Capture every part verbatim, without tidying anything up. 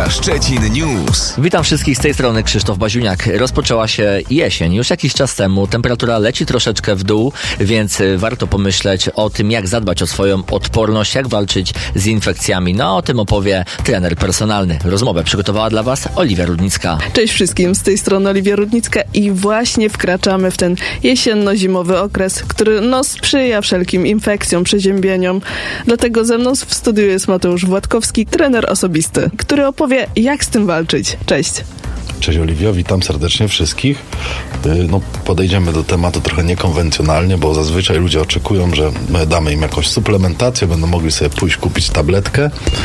Audycja Szczecin News. Witam wszystkich z tej strony, Krzysztof Baziuniak. Rozpoczęła się jesień. Już jakiś czas temu temperatura leci troszeczkę w dół, więc warto pomyśleć o tym, jak zadbać o swoją odporność, jak walczyć z infekcjami. No, o tym opowie trener personalny. Rozmowę przygotowała dla Was Oliwia Rudnicka. Cześć wszystkim, z tej strony Oliwia Rudnicka i właśnie wkraczamy w ten jesienno-zimowy okres, który no sprzyja wszelkim infekcjom, przeziębieniom. Dlatego ze mną w studiu jest Mateusz Władkowski, trener osobisty, który opowie, jak z tym walczyć. Cześć. Cześć Oliwio, witam serdecznie wszystkich. No, podejdziemy do tematu trochę niekonwencjonalnie, bo zazwyczaj ludzie oczekują, że my damy im jakąś suplementację, będą mogli sobie pójść kupić tabletkę,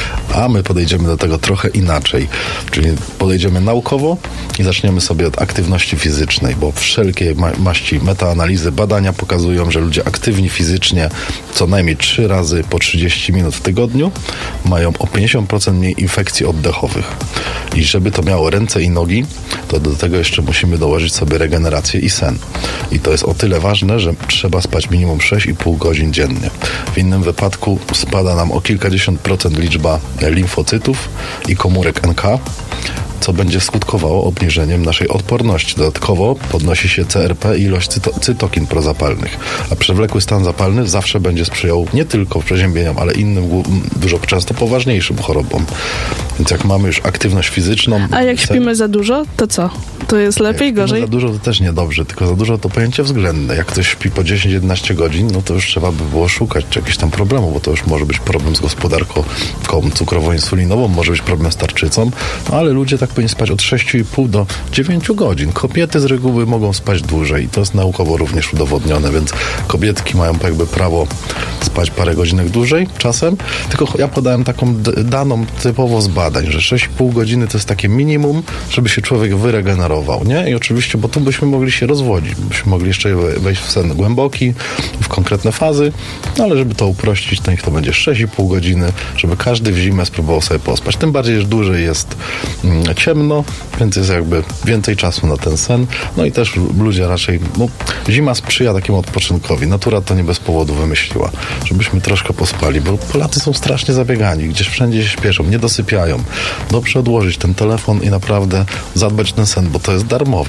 a my podejdziemy do tego trochę inaczej. Czyli podejdziemy naukowo i zaczniemy sobie od aktywności fizycznej, bo wszelkie ma- maści metaanalizy, badania pokazują, że ludzie aktywni fizycznie co najmniej trzy razy po trzydzieści minut w tygodniu mają o pięćdziesiąt procent mniej infekcji oddechowych. I żeby to miało ręce i nogi, to do tego jeszcze musimy dołożyć sobie regenerację i sen. I to jest o tyle ważne, że trzeba spać minimum sześć i pół godzin dziennie. W innym wypadku spada nam o kilkadziesiąt procent liczba limfocytów i komórek N K, co będzie skutkowało obniżeniem naszej odporności. Dodatkowo podnosi się C R P i ilość cyto- cytokin prozapalnych, a przewlekły stan zapalny zawsze będzie sprzyjał nie tylko przeziębieniom, ale innym, dużo często poważniejszym chorobom. Więc jak mamy już aktywność fizyczną... A jak śpimy za dużo, to co? To jest lepiej, jak gorzej? Za dużo to też niedobrze, tylko za dużo to pojęcie względne. Jak ktoś śpi po dziesięć jedenaście godzin, no to już trzeba by było szukać czegoś tam problemu, bo to już może być problem z gospodarką cukrową-insulinową, może być problem z tarczycą, no ale ludzie tak powinni spać od sześć i pół do dziewięć godzin. Kobiety z reguły mogą spać dłużej i to jest naukowo również udowodnione, więc kobietki mają jakby prawo spać parę godzinek dłużej czasem, tylko ja podałem taką d- daną typowo z badań, że sześć i pół godziny to jest takie minimum, żeby się człowiek wyregenerował, nie? I oczywiście, bo tu byśmy mogli się rozwodzić, byśmy mogli jeszcze wejść w sen głęboki, w konkretne fazy, no ale żeby to uprościć, to niech to będzie sześć i pół godziny, żeby każdy w zimę spróbował sobie pospać. Tym bardziej, że dłużej jest mm, ciemno, więc jest jakby więcej czasu na ten sen. No i też ludzie raczej, no, zima sprzyja takiemu odpoczynkowi. Natura to nie bez powodu wymyśliła, żebyśmy troszkę pospali, bo Polacy są strasznie zabiegani, gdzieś wszędzie się śpieszą, nie dosypiają. Dobrze odłożyć ten telefon i naprawdę zadbać ten sen, bo to jest darmowe.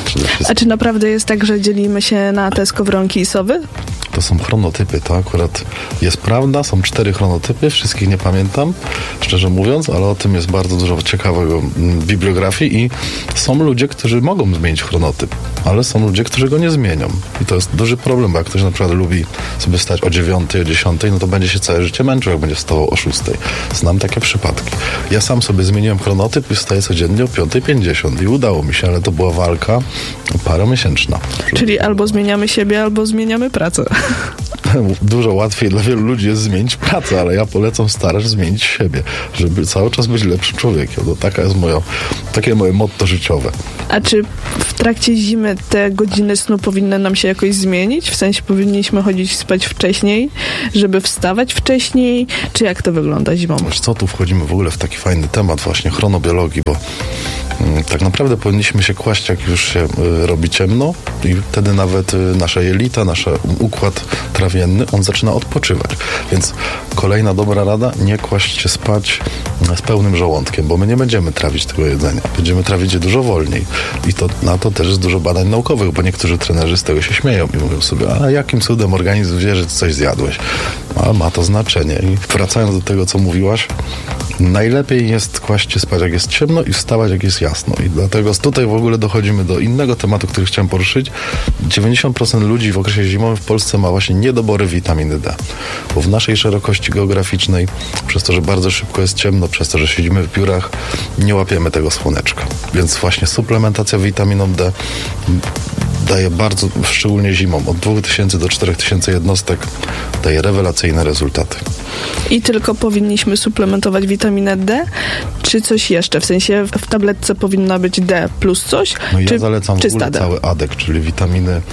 A czy naprawdę jest tak, że dzielimy się na te skowronki i sowy? To są chronotypy, to akurat jest prawda, są cztery chronotypy, wszystkich nie pamiętam, szczerze mówiąc, ale o tym jest bardzo dużo ciekawego w bibliografii i są ludzie, którzy mogą zmienić chronotyp, ale są ludzie, którzy go nie zmienią. I to jest duży problem, bo jak ktoś na przykład lubi sobie wstać o dziewiątej, o dziesiątej, no to będzie się całe życie męczył, jak będzie wstawał o szóstej. Znam takie przypadki. Ja sam sobie zmieniłem chronotyp i wstaję codziennie o piątej pięćdziesiąt i udało mi się, ale to była walka paromiesięczna. Czyli albo zmieniamy siebie, albo zmieniamy pracę. Dużo łatwiej dla wielu ludzi jest zmienić pracę, ale ja polecam starać zmienić siebie, żeby cały czas być lepszym człowiekiem. To taka jest moja, takie moje motto życiowe. A czy w trakcie zimy te godziny snu powinny nam się jakoś zmienić? W sensie powinniśmy chodzić spać wcześniej, żeby wstawać wcześniej? Czy jak to wygląda zimą? Wiesz co, tu wchodzimy w ogóle w taki fajny temat właśnie chronobiologii, bo mm, tak naprawdę powinniśmy się kłaść, jak już się y, robi ciemno i wtedy nawet y, nasze jelita, nasz układ trawienny, on zaczyna odpoczywać. Więc kolejna dobra rada, nie kłaść się spać z pełnym żołądkiem, bo my nie będziemy trawić tego jedzenia. Będziemy trawić je dużo wolniej. I to, na to też jest dużo badań naukowych, bo niektórzy trenerzy z tego się śmieją i mówią sobie, a jakim cudem organizm wie, że coś zjadłeś? A ma to znaczenie. I wracając do tego, co mówiłaś, najlepiej jest kłaść się spać, jak jest ciemno i wstawać, jak jest jasno. I dlatego tutaj w ogóle dochodzimy do innego tematu, który chciałem poruszyć. dziewięćdziesiąt procent ludzi w okresie zimowym w Polsce ma właśnie niedobory witaminy D. Bo w naszej szerokości geograficznej, przez to, że bardzo szybko jest ciemno, przez to, że siedzimy w biurach, nie łapiemy tego słoneczka. Więc właśnie suplementacja witaminą D daje bardzo, szczególnie zimą, od dwóch tysięcy do czterech tysięcy jednostek daje rewelacyjne rezultaty. I tylko powinniśmy suplementować witaminę D, czy coś jeszcze? W sensie w tabletce powinna być D plus coś? No i czy ja zalecam w ogóle D? cały adek, czyli witaminy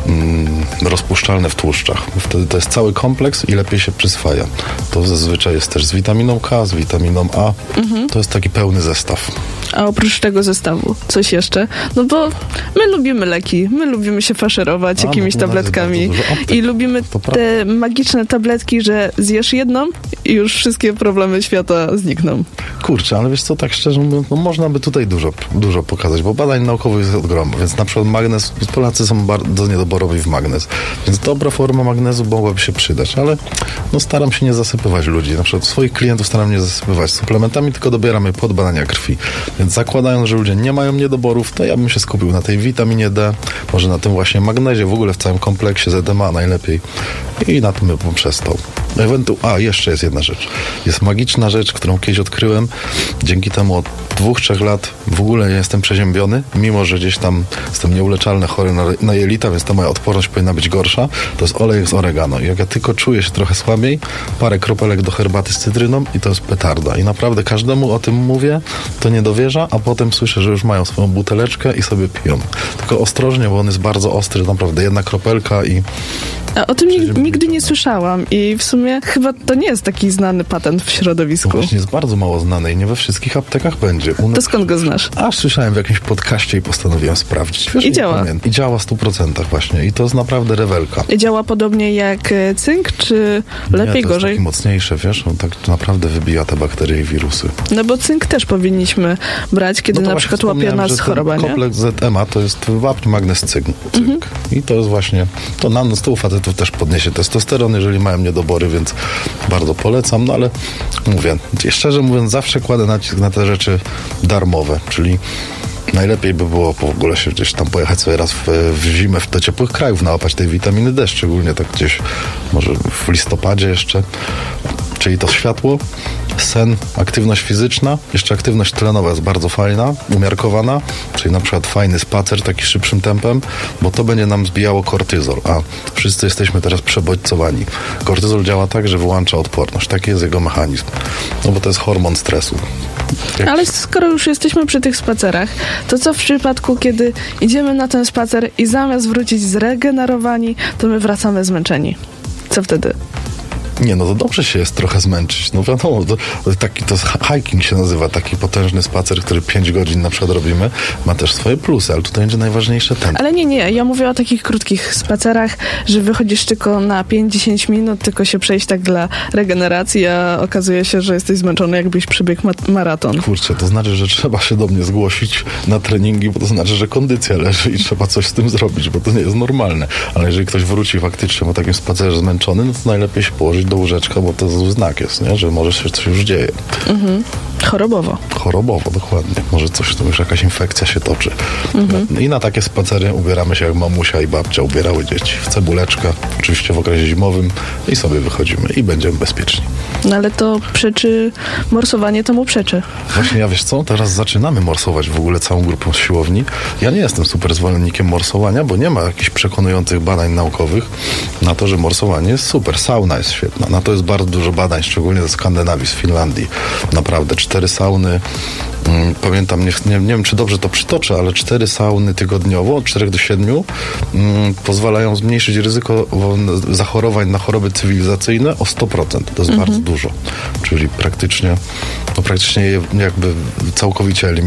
mm, rozpuszczalne w tłuszczach. Wtedy to jest cały kompleks i lepiej się przyswaja. To zazwyczaj jest też z witaminą K, z witaminą A. Mhm. To jest taki pełny zestaw. A oprócz tego zestawu, coś jeszcze? No bo my lubimy leki, my lubimy się faszerować A, jakimiś no, tabletkami aptek, i lubimy te magiczne tabletki, że zjesz jedną i już wszystkie problemy świata znikną. Kurczę, ale wiesz co, tak szczerze mówiąc, no można by tutaj dużo, dużo pokazać, bo badań naukowych jest od groma, więc na przykład magnez, Polacy są bardzo niedoborowi w magnez, więc dobra forma magnezu mogłaby się przydać, ale no staram się nie zasypywać ludzi, na przykład swoich klientów staram nie zasypywać suplementami, tylko dobieram je pod badania krwi, więc zakładając, że ludzie nie mają niedoborów, to ja bym się skupił na tej witaminie D, może na tym właśnie magnezie, w ogóle w całym kompleksie Z M A najlepiej i na tym bym poprzestał. Ewentu- A, jeszcze jest jedna rzecz. Jest magiczna rzecz, którą kiedyś odkryłem. Dzięki temu od dwóch, trzech lat w ogóle nie jestem przeziębiony, mimo że gdzieś tam jestem nieuleczalny, chory na, na jelita, więc ta moja odporność powinna być gorsza. To jest olej z oregano. I jak ja tylko czuję się trochę słabiej, parę kropelek do herbaty z cytryną i to jest petarda. I naprawdę każdemu o tym mówię, to nie dowierza, a potem słyszę, że już mają swoją buteleczkę i sobie piją. Tylko ostrożnie, bo on jest bardzo ostry, naprawdę jedna kropelka i... A o tym nigdy, nigdy nie słyszałam i w sumie chyba to nie jest taki znany patent w środowisku. No właśnie jest bardzo mało znany i nie we wszystkich aptekach będzie. U nas... To skąd go znasz? Aż słyszałem w jakimś podcaście i postanowiłem sprawdzić. Wiesz, I działa. I działa w stu procentach właśnie. I to jest naprawdę rewelka. I działa podobnie jak cynk, czy lepiej, nie, to gorzej? jest taki mocniejsze, wiesz, on tak naprawdę wybija te bakterie i wirusy. No bo cynk też powinniśmy brać, kiedy no na przykład łapie nas choroba, nie? Kompleks Z M A to jest wapń, magnez, cynk. Mhm. I to jest właśnie, to nam z tyłu facetów też podniesie testosteron, jeżeli mają niedobory, więc bardzo polecam, no ale mówię, szczerze mówiąc, zawsze kładę nacisk na te rzeczy darmowe, czyli najlepiej by było w ogóle się gdzieś tam pojechać sobie raz w, w zimę do ciepłych krajów, nałapać tej witaminy D, szczególnie tak gdzieś może w listopadzie jeszcze, czyli to światło, sen, aktywność fizyczna, jeszcze aktywność tlenowa jest bardzo fajna, umiarkowana, czyli na przykład fajny spacer taki szybszym tempem, bo to będzie nam zbijało kortyzol, a wszyscy jesteśmy teraz przebodźcowani. Kortyzol działa tak, że wyłącza odporność, taki jest jego mechanizm, no bo to jest hormon stresu. Jak... Ale skoro już jesteśmy przy tych spacerach, to co w przypadku, kiedy idziemy na ten spacer i zamiast wrócić zregenerowani, to my wracamy zmęczeni? Co wtedy? Nie, no to dobrze się jest trochę zmęczyć. No wiadomo, to, to taki, to hiking się nazywa, taki potężny spacer, który pięć godzin na przykład robimy, ma też swoje plusy, ale tutaj będzie najważniejsze ten. Ale nie, nie, ja mówię o takich krótkich spacerach, że wychodzisz tylko na pięć do dziesięciu minut, tylko się przejść tak dla regeneracji, a okazuje się, że jesteś zmęczony, jakbyś przebiegł ma- maraton. Kurczę, to znaczy, że trzeba się do mnie zgłosić na treningi, bo to znaczy, że kondycja leży i trzeba coś z tym zrobić, bo to nie jest normalne. Ale jeżeli ktoś wróci faktycznie po takim spacerze zmęczony, no to najlepiej się położyć do łóżeczka, bo to zły znak jest, nie? Że może się coś już dzieje. Mhm. Chorobowo. Chorobowo, dokładnie. Może coś, to już jakaś infekcja się toczy. Mhm. I na takie spacery ubieramy się jak mamusia i babcia ubierały dzieci. W cebuleczkę, oczywiście w okresie zimowym i sobie wychodzimy i będziemy bezpieczni. No ale to przeczy, morsowanie temu przeczy. Właśnie, ja wiesz co, teraz zaczynamy morsować w ogóle całą grupą z siłowni. Ja nie jestem super zwolennikiem morsowania, bo nie ma jakichś przekonujących badań naukowych na to, że morsowanie jest super. Sauna jest świetna. Na to jest bardzo dużo badań, szczególnie ze Skandynawii, z Finlandii. Naprawdę, cztery sauny, mm, pamiętam, nie, nie, nie wiem, czy dobrze to przytoczę, ale cztery sauny tygodniowo, od czterech do siedmiu, mm, pozwalają zmniejszyć ryzyko zachorowań na choroby cywilizacyjne o sto procent. To jest mhm. bardzo dużo. Czyli praktycznie, no praktycznie je jakby całkowicie eliminują